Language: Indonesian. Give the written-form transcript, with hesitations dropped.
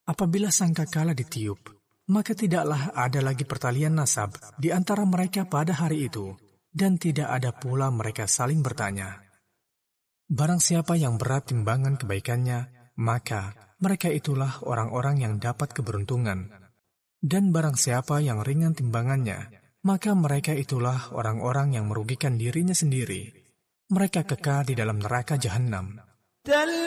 Apabila sangkakala ditiup, maka tidaklah ada lagi pertalian nasab di antara mereka pada hari itu, dan tidak ada pula mereka saling bertanya. Barang siapa yang berat timbangan kebaikannya, maka mereka itulah orang-orang yang dapat keberuntungan. Dan barang siapa yang ringan timbangannya, maka mereka itulah orang-orang yang merugikan dirinya sendiri. Mereka kekal di dalam neraka Jahannam.